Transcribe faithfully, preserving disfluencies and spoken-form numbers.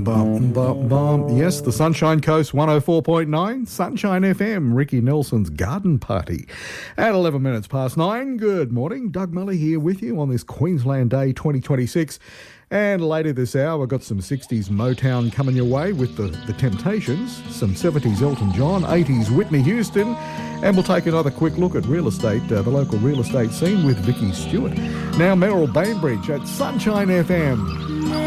bum, bum, bum. Yes, the Sunshine Coast one oh four point nine, Sunshine F M, Ricky Nelson's Garden Party. At eleven minutes past nine, good morning. Doug Muller here with you on this Queensland Day twenty twenty-six. And later this hour, we've got some sixties Motown coming your way with the, the Temptations, some seventies Elton John, eighties Whitney Houston, and we'll take another quick look at real estate, uh, the local real estate scene with Vicky Stewart. Now, Merrill Bainbridge at Sunshine F M.